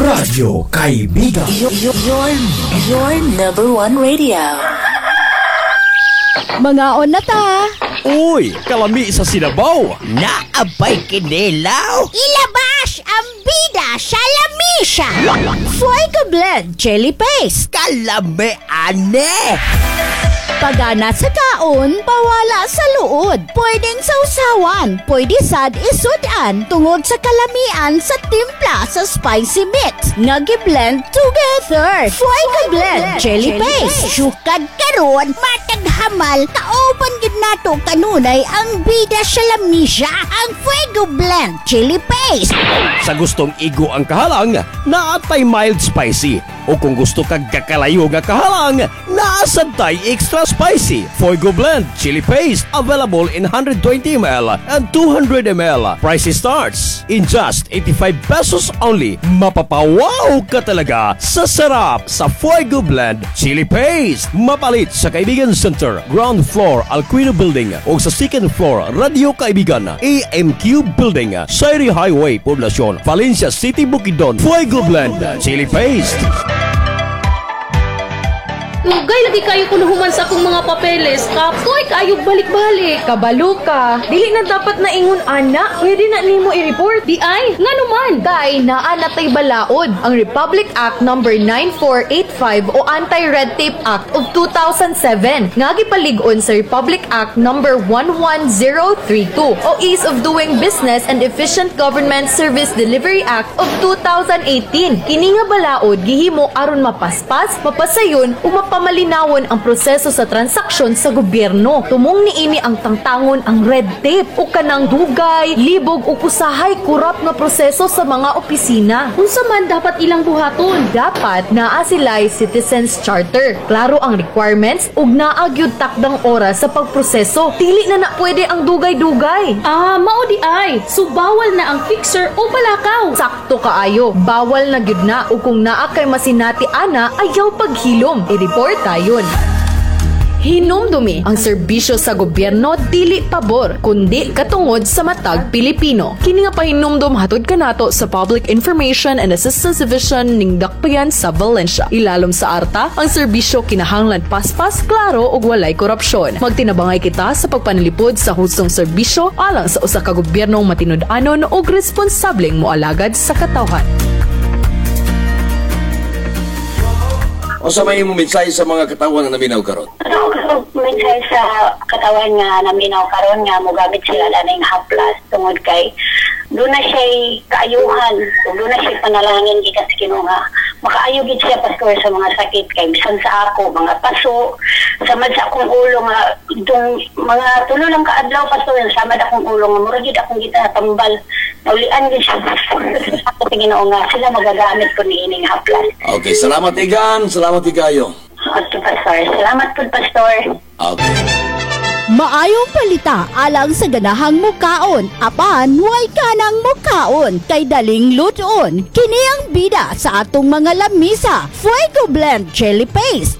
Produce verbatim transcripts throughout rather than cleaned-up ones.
Radyo Kaibigan. Your, your, your, your number one radio. Mga on na ta. Uy, kalami sa sinabaw. Naabay kinilaw. Ilabas ang bida sa lamisa. Fuego Blend Chili Paste. Kalami ane. Pagana sa kaon, pawala sa luod. Pwedeng sausawan, pwede sad isudan tungod sa kalamian sa timpla sa spicy mix. Nagi-blend together. Fuego Blend Chili Paste. Sukad karon, matag hamal, kauban gid nato kanunay ang bida sa lamisa, ang Fuego Blend Chili Paste. Sa gustong igo ang kahalang, naatay mild spicy. O kung gusto kag kakalayo nga kahalang, naasantay extra spicy. Fuego Blend Chili Paste available in one hundred twenty milliliters and two hundred milliliters. Price starts in just eighty-five pesos only. Mapapawaw ka talaga sa sarap sa Fuego Blend Chili Paste. Mapalit sa Kaibigan Center, ground floor Alquino Building o sa second floor Radio Kaibigan A M Q Building, Sairi Highway, Poblacion, Valencia City, Bukidnon. Fuego Blend Chili Paste. Lugay lagi kayo kuluhuman sa akong mga papeles. Kapoy kayo balik-balik. Kabalo ka. Dili na dapat na ingon ana. Pwede na nimo i-report. Di ay, nga naman. Kay naa natay balaod ang Republic Act number nine four eight five o Anti-Red Tape Act of two thousand seven nga gipalig-on sa Republic Act number one one zero three two o Ease of Doing Business and Efficient Government Service Delivery Act of two thousand eighteen. Kini nga balaod gihimo aron mapaspas, mapasayon ug pamalinawon ang proseso sa transaksyon sa gobyerno. Tumong niini ang tangtangon ang red tape o kanang dugay, libog o kusahay kurap nga proseso sa mga opisina. Unsa man dapat ilang buhaton? Dapat naa sila'y Citizens Charter. Klaro ang requirements ug naa gyud takdang oras sa pagproseso. Dili na na pwede ang dugay-dugay. Ah, mao di ay. So bawal na ang fixer o palakaw. Sakto kaayo. Bawal na gyud na ug kung naa kay masinati ana ayaw paghilom. I-report tayon. Hinumdumi ang serbisyo sa gobyerno dili pabor kundi katungod sa matag Pilipino. Kini nga pahinumdum hatod kanato sa Public Information and Assistance Division ning Dakbayan sa Valencia. Ilalom sa arta, ang serbisyo kinahanglan paspas, klaro ug walay korupsyon. Magtinabangay kita sa pagpanalipod sa hustong serbisyo alang sa usa ka gobyernong matinud-anon ug responsableng moalagad sa katawhan. O sa may mensahe sa mga katawan na naminaw karon? Ano mensahe sa katawan nga naminaw karon nga mogamit sila laning haplas tungod kay doon na siya kaayuhan, doon na siya panalangin kita sa Ginoo nga makaayo gid siya pastor sa mga sakit kay bisan sa ako mga paso samad sa akong ulo nga itong mga tulo lang ka adlaw pastor samad akong ulo nga mura gid akong kita tambal naulian gid siya ako sa Ginoo nga sila magagamit ko ni ining haplas. Okay, salamat igan, salamat igayo. Okay, pastor. Salamat po, pastor. Okay. Maayong palita alang sa ganahang mukaon. Apan, way kanang mukaon kay daling luton. Kini ang bida sa atong mga lamisa. Fuego Blend Chili Paste.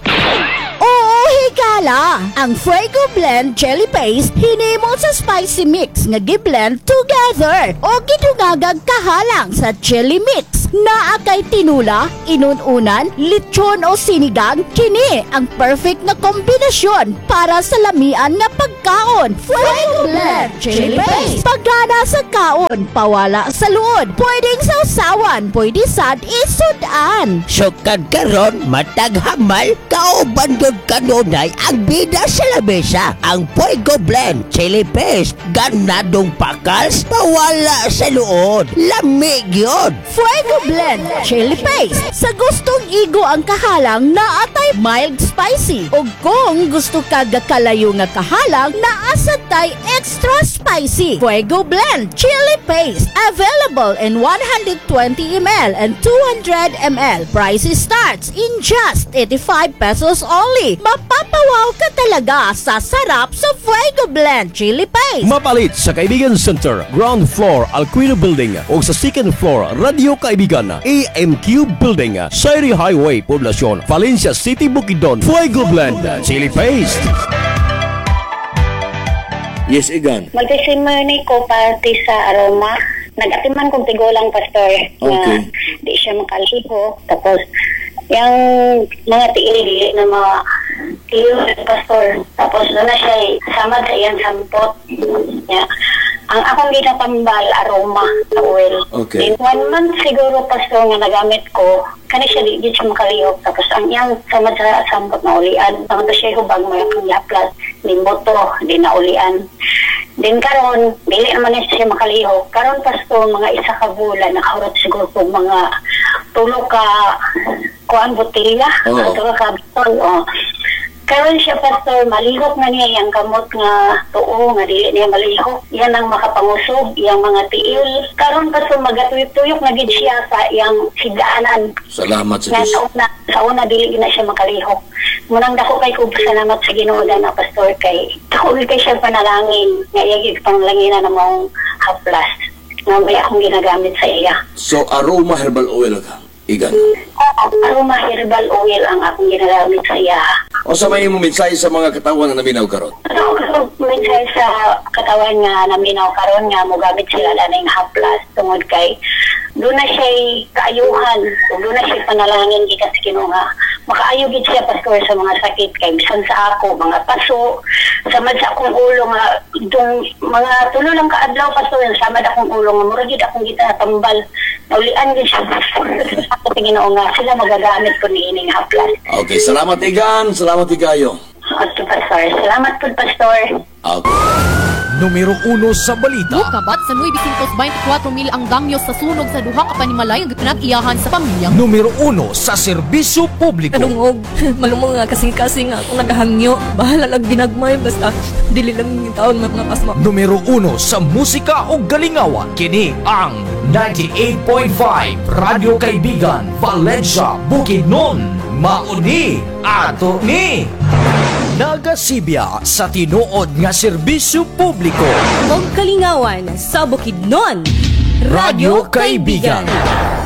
Oo, higala! Ang Fuego Blend Chili Paste hinimo sa spicy mix nga gi-blend together o gidungagag kahalang sa chili mix. Naa kay tinula, inununan, lechon o sinigang, kini ang perfect na kombinasyon para sa lamian nga pagkaon. Fuego Blend Chili Paste. Pagana sa kaon, pawala sa luod. Pwedeng sausawan, pwede sad isudan. Sukad karon, matag hamal, kauban yun kanunay ang bida sa lamesa. Ang Fuego Blend Chili Paste, ganadong pakals, pawala sa luod. Lamig yun. Fuego Blend Chili Paste. Sa gustong igo ang kahalang, naatay mild spicy. O kung gusto ka gakalayo nga kahalang, naasatay extra spicy. Fuego Blend Chili Paste. Available in one hundred twenty milliliters and two hundred milliliters. Price starts in just eighty-five pesos only. Mapapawaw ka talaga sa sarap sa Fuego Blend Chili Paste. Mapalit sa Kaibigan Center, ground floor Alquino Building o sa second floor Radio Kaibigan A M Q Building, Sairi Highway, Poblacion, Valencia City, Bukidnon. Fuego Blend Chili Paste. Yes, igan. Mag-testimony ko parte sa aroma nag-atiman kong tigulang, pastor, na Okay. di siya makaliho. Tapos, yung mga tiil na mga tiil, pastor. Tapos, doon na siya samad sa iyang sampot. Yeah. Ang akong ginatambal, aroma na oil. Okay. Then, one month siguro, pastor, nga nagamit ko, kani siya di, di siya makalihok. Tapos, ang iyang samad sa sampot na ulian. Tapos siya hubag mo yung laplas, din boto, di na ulian. Din karon, dili naman na siya makalihok. Karon, pastor, mga isa ka bulan, nakahurot siguro po mga tulo ka kuan botilya, Oo. tulo ka bitol. Oh. Karon siya, pastor, malihok na niya yung kamot nga tuo, nga dili niya malihok. Yan ang makapangusog, yung mga tiil. Karon, pastor, magatuyok-tuyok na gid siya sa yung higdaanan. Salamat sa Nga Diyos. sa una, sa una dili na siya makalihok. Munang dako kay ko salamat sa Ginoo na pastor kay dako kay siya panalangin nga iyagig panglangina na mong haplas nga may akong ginagamit sa iya. So, aroma herbal oil ka. Igan. Oo, aroma herbal oil ang akong ginagamit sa iya. O sa may mo mensahe sa mga katawan na naminaw karon. Ano ko mensahe sa katawan nga naminaw karon nga mogamit sila daning haplas tungod kay doon na siya kaayuhan, doon na siya panalangin kita sa Ginoo nga makaayo gid siya, pastor, sa mga sakit kay bisan sa ako mga paso samad sa akong ulo nga dong mga tulo lang kaadlaw, pastor, samad akong ulo nga mura gid akong gitatambal naulian gid siya, pastor. Ako sa Ginoo nga sila magagamit ko niining haplas. Okay, salamat Igan. Salamat Igayo. Okay, pastor. Salamat po, pastor. Okay. Numero uno sa balita. Mukabat sa nueve twenty-four mil ang damyo sa sunog sa duha ka panimalay nga pinag-iyahan sa pamilya. Numero uno sa serbisyo publiko. Kanungog, malumong nga kasing-kasing nga ako nagahangyo. Bahala lang ginagmay, basta dili lang yung taon mga pasma. Numero uno sa musika o galingawan. Kini ang ninety-eight point five Radio Kaibigan, Valencia, Bukidnon. Mauni ato ni Nagasibya sa tinuod nga serbisyo publiko. Og kalingawan sa Bukidnon. Radio Kaibigan.